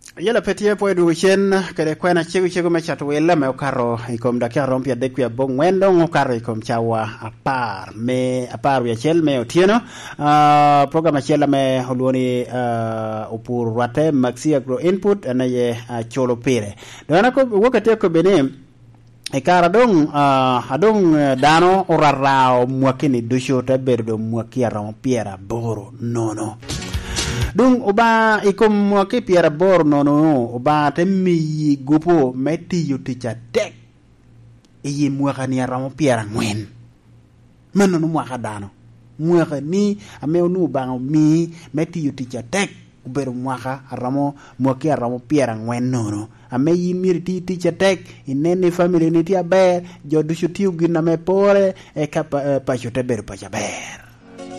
Yela petie po education kede kwena chego mechato wela me okaro ikom dakia rompia dekya bongwendo ngokaro ikom chawa apar ya chel me otieno program chela me holwoni upur wate maxi agro input anaye cholo pire dona ko wakati ko bene ikara adong dano orarao mwakini dusho taberdo mwakia piera boro nono dung oba ikom ke piera bor no oba temi gopo meti yuticha tek iyi mwaka ni ramo piera ngwen mano no mwaka dano mwaka ni ame onu bango mi meti yuticha tek ubero mwaka mwaka ramo piera ngwen no ame yimir ti ticha tek inene family ni ti aber jodushu tiu giname pore e kapa pachote ber pacha ber